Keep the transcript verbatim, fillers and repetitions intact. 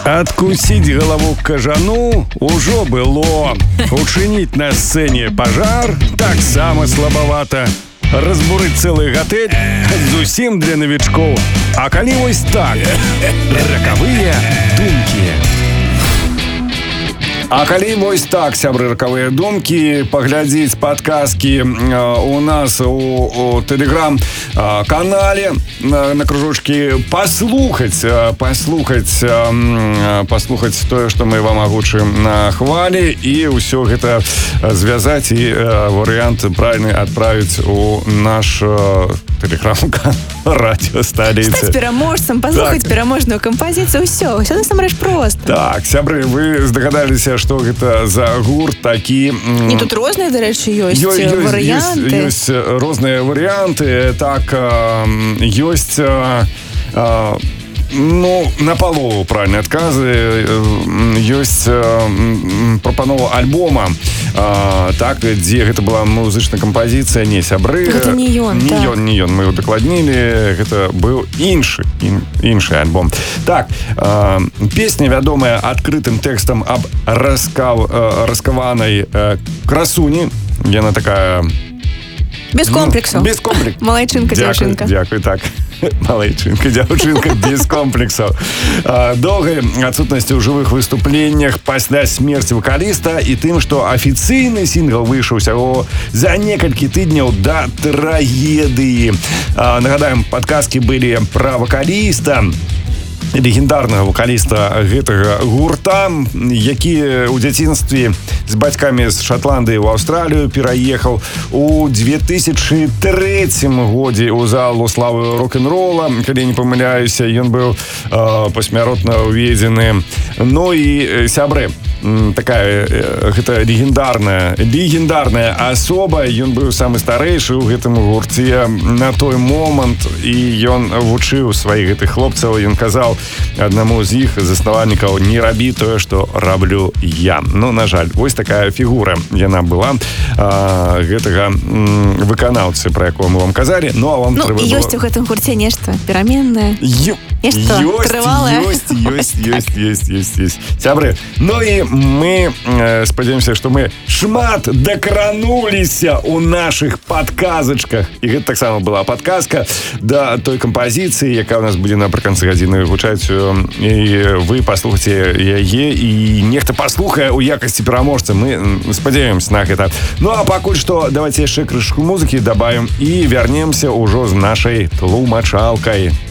Адкусіць галаву кажану ўжо было. Учыніць на сцэне пажар таксама слабавата. Разбурыць цэлы гатэль зусім для навічкоў. А калі вось так, ракавыя думкі. А калі вось так, сябры, ракавыя думкі, паглядзець падказкі у нас у, у тэлеграм-канале на, на кружочкі, паслухаць, паслухаць, паслухаць тое, што мы вам агучым на хвалі, і ўсё гэта звязаць і варыянт правільны адправіць у наш тэлеграм-канал радыёсталіцы. Стаць пераможцам, паслухаць так. Пераможную кампазіцыю, ўсё, ўсё насамрэч проста. Так, сябры, вы здагадаліся, што гэта за гурт такі... І тут розныя, дарэчы, ёсць, ёсць варыянты. Ёсць, ёсць розныя варыянты. Так, ёсць... Ну, на палову правильныя адказы. Ёсць прапанова альбома, так, дзе гэта была музычная кампазіцыя, не сябры. Гэта не ён, не так. ён, не ён, мы удакладнілі. Гэта быў іншы, іншы альбом. Так, песня вядомая адкрытым тэкстам аб раскав, раскаванай красуні. Яна такая... Без комплексаў. Ну, без комплексаў. Малайчынка, дзяўчынка. Дякую, так. Малайчынка, дзяўчынка, без комплексаў. Доўгай адсутнасці ў жывых выступленнях пасля смерці вакаліста і тым, што афіцыйны сінгл выйшаў усяго за некалькі тыдняў да трагедыі. Нагадаем, падказкі былі пра вакаліста, легендарнага вакаліста гэтага гурта, які ў дзяцінстве з бацькамі з Шатландыі ў Аўстралію пераехаў у две тысячы трэцім годзе ў залу славы рок-н-рола. Калі не памыляюся, ён быў э, пасмяротна уведзены. Ну і сябры, такая гэта легендарная легендарная асоба. Ён быў самы старэйшы ў гэтым гурце на той момант, і ён вучыў сваіх гэтых хлопцаў. Ён казаў аднаму з іх заснавальнікаў: не рабі тое, што раблю я. Ну, на жаль, вось такая фігура яна была а, гэтага м, выканаўцы, пра якого мы вам казалі. Ну, а вам ну, трэба ёсць было... у гэтым гурце нешта пераменнае. Ё... Ёсць, ёсць, ёсць, ёсць, ёсць, ёсць, ёсць. Сябры, ну і мы э, спадзяёмся, што мы шмат дакрануліся ў нашых падказачках. І гэта таксама была падказка да той кампазіцыі, якая у нас будзе напрыканцы гадзіны гучаць, і вы паслухаце яе, і нехта паслухае ў якасці пераможцы. Мы спадзяёмся на гэта. Ну а пакуль што давайте яшчэ крышку музыкі дабавім і вярнемся ўжо з нашай тлумачалкай.